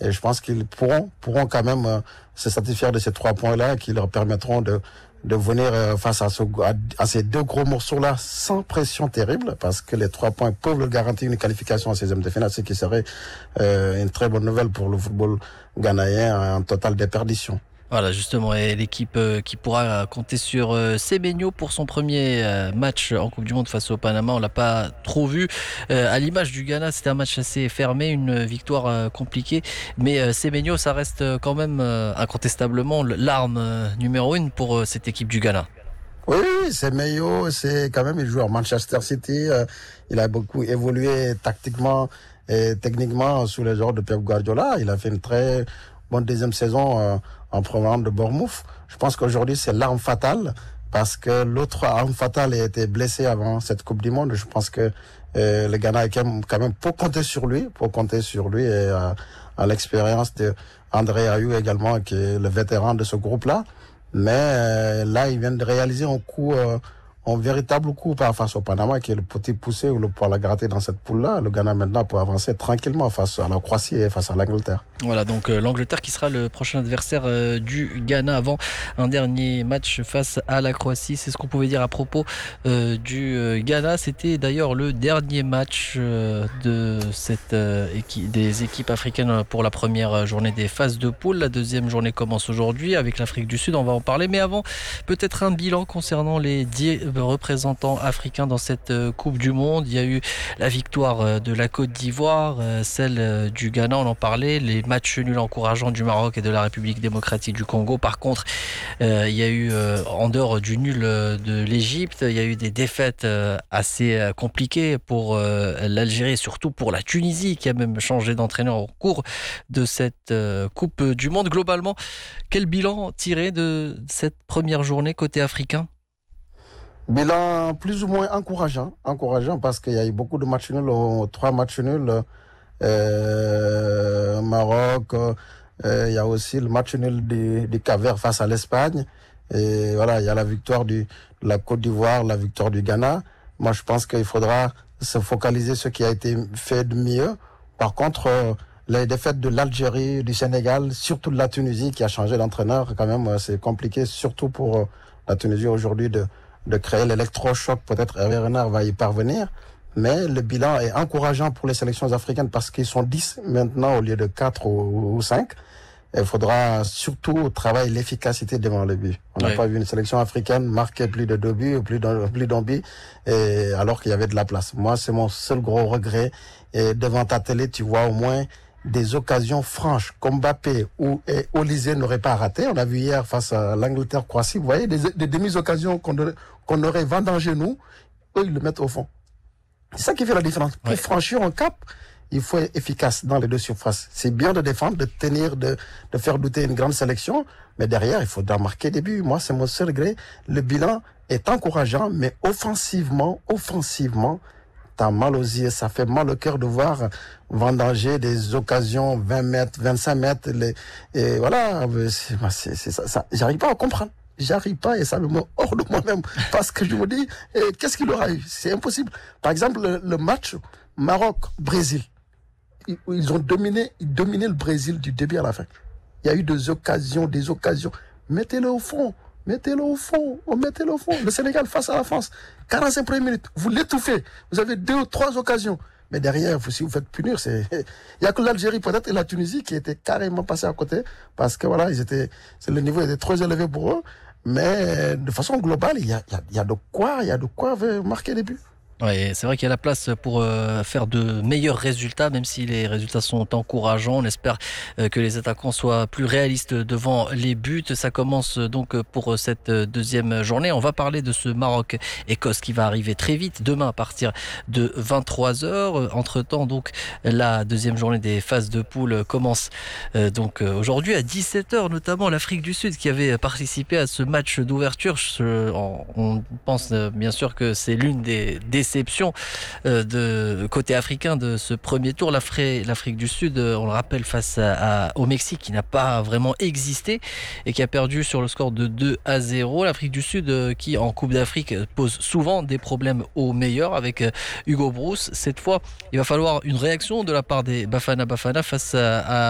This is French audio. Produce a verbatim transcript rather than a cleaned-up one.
Et je pense qu'ils pourront, pourront quand même euh, se satisfaire de ces trois points-là qui leur permettront de, de venir euh, face à, ce, à, à ces deux gros morceaux-là sans pression terrible, parce que les trois points peuvent leur garantir une qualification en seizième de finale, ce qui serait euh, une très bonne nouvelle pour le football ghanéen en totale déperdition. Voilà, justement, et l'équipe qui pourra compter sur Semenyo pour son premier match en Coupe du Monde face au Panama. On l'a pas trop vu. À l'image du Ghana, c'était un match assez fermé, une victoire compliquée. Mais Semenyo, ça reste quand même incontestablement l'arme numéro une pour cette équipe du Ghana. Oui, Semenyo, c'est quand même, il joue à Manchester City. Il a beaucoup évolué tactiquement et techniquement sous les ordres de Pep Guardiola. Il a fait une très bonne deuxième saison euh, en programme de Bournemouth. Je pense qu'aujourd'hui, c'est l'arme fatale parce que l'autre arme fatale a été blessée avant cette Coupe du Monde. Je pense que euh, le Ghana est quand même pour compter sur lui, pour compter sur lui et euh, à l'expérience de André Ayew également, qui est le vétéran de ce groupe-là. Mais euh, là, il vient de réaliser un coup, euh, un véritable coup par face au Panama, qui est le petit poussé ou le poil à gratter dans cette poule-là. Le Ghana maintenant peut avancer tranquillement face à la Croatie et face à l'Angleterre. Voilà, donc euh, l'Angleterre qui sera le prochain adversaire euh, du Ghana avant un dernier match face à la Croatie. C'est ce qu'on pouvait dire à propos euh, du euh, Ghana. C'était d'ailleurs le dernier match euh, de cette euh, équipe, des équipes africaines pour la première journée des phases de poule. La deuxième journée commence aujourd'hui avec l'Afrique du Sud. On va en parler, mais avant, peut-être un bilan concernant les dix représentants africains dans cette Coupe du Monde. Il y a eu la victoire de la Côte d'Ivoire, celle du Ghana, on en parlait, les matchs nuls encourageants du Maroc et de la République démocratique du Congo. Par contre, euh, il y a eu, euh, en dehors du nul de l'Égypte, il y a eu des défaites euh, assez compliquées pour euh, l'Algérie et surtout pour la Tunisie qui a même changé d'entraîneur au cours de cette euh, Coupe du Monde. Globalement, quel bilan tirer de cette première journée côté africain ? Bilan plus ou moins encourageant, encourageant parce qu'il y a eu beaucoup de matchs nuls, trois matchs nuls, euh, Maroc, euh, il y a aussi le match nul du, du Cap-Vert face à l'Espagne, et voilà, il y a la victoire du, de la Côte d'Ivoire, la victoire du Ghana. Moi, je pense qu'il faudra se focaliser sur ce qui a été fait de mieux. Par contre, euh, les défaites de l'Algérie, du Sénégal, surtout de la Tunisie qui a changé d'entraîneur, quand même, c'est compliqué, surtout pour euh, la Tunisie aujourd'hui de de créer l'électrochoc. Peut-être Hervé Renard va y parvenir, mais le bilan est encourageant pour les sélections africaines parce qu'ils sont dix maintenant au lieu de quatre ou cinq. Il faudra surtout travailler l'efficacité devant le but. On n'a oui. pas vu une sélection africaine marquer plus de deux buts, plus d'un, plus d'un but, et alors qu'il y avait de la place. Moi, c'est mon seul gros regret. Et devant ta télé, tu vois au moins des occasions franches comme Mbappé ou Olise n'aurait pas raté. On a vu hier face à l'Angleterre-Croatie, vous voyez, des, des demi-occasions qu'on aurait, qu'on aurait vendangées nous, eux ils le mettent au fond. C'est ça qui fait la différence. Pour ouais. franchir un cap, il faut être efficace dans les deux surfaces. C'est bien de défendre, de tenir, de, de faire douter une grande sélection, mais derrière, il faudra marquer des buts. Moi, c'est mon seul regret. Le bilan est encourageant, mais offensivement, offensivement, t'as mal aux yeux, ça fait mal au cœur de voir vendanger des occasions vingt mètres, vingt-cinq mètres, les, et voilà, c'est, c'est, c'est ça, ça, j'arrive pas à comprendre. J'arrive pas et ça me met hors de moi-même parce que je me dis, eh, qu'est-ce qu'il aura eu? C'est impossible. Par exemple, le, le match Maroc-Brésil, ils, ils ont dominé, ils dominé le Brésil du début à la fin. Il y a eu des occasions, des occasions. Mettez-le au fond. Mettez-le au fond, oh, mettez-le au fond. Le Sénégal face à la France, quarante-cinq premières minutes, vous l'étouffez. Vous avez deux ou trois occasions. Mais derrière, vous, si vous faites punir, c'est, il y a que l'Algérie peut-être et la Tunisie qui étaient carrément passés à côté parce que voilà, ils étaient, le niveau était trop élevé pour eux. Mais de façon globale, il y a, il y a, il y a de quoi, il y a de quoi marquer des buts. Ouais, c'est vrai qu'il y a la place pour euh, faire de meilleurs résultats, même si les résultats sont encourageants. On espère euh, que les attaquants soient plus réalistes devant les buts. Ça commence donc pour cette deuxième journée. On va parler de ce Maroc-Écosse qui va arriver très vite, demain à partir de vingt-trois heures. Entre-temps, donc, la deuxième journée des phases de poule commence euh, donc aujourd'hui à dix-sept heures, notamment l'Afrique du Sud qui avait participé à ce match d'ouverture. On pense bien sûr que c'est l'une des déceptions de côté africain de ce premier tour. L'Afrique du Sud, on le rappelle, face à, à, au Mexique qui n'a pas vraiment existé et qui a perdu sur le score de deux à zéro. L'Afrique du Sud qui en Coupe d'Afrique pose souvent des problèmes aux meilleurs avec Hugo Broos. Cette fois, il va falloir une réaction de la part des Bafana Bafana face à, à